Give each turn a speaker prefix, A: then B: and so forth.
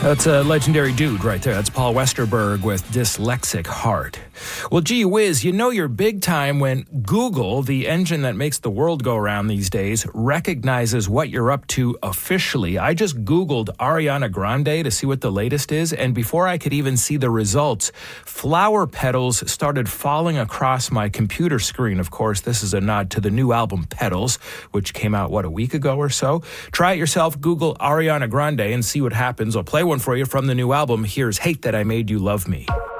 A: That's a legendary dude right there. That's Paul Westerberg with Dyslexic Heart. Well, gee whiz, you know you're big time when Google, the engine that makes the world go around these days, recognizes what you're up to officially. I just Googled Ariana Grande to see what the latest is, and before I could even see the results, flower petals started falling across my computer screen. Of course, this is a nod to the new album Petals, which came out, a week ago or so? Try it yourself, Google Ariana Grande, and see what happens. I'll play one for you from the new album. Here's Hate That I Made You Love Me.